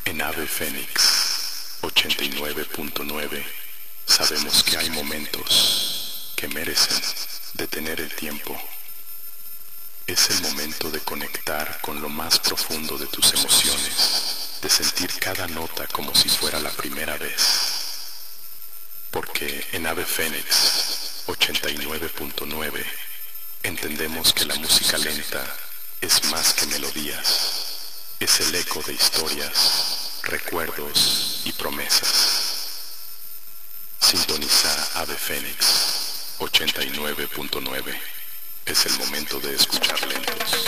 En Ave Fénix 89.9 sabemos que hay momentos que merecen detener el tiempo. Es el momento de conectar con lo más profundo de tus emociones, de sentir cada nota como si fuera la primera vez. Porque en Ave Fénix 89.9 entendemos que la música lenta es más que melodías. Es el eco de historias, recuerdos y promesas. Sintoniza Ave Fénix 89.9. Es el momento de escuchar lentos.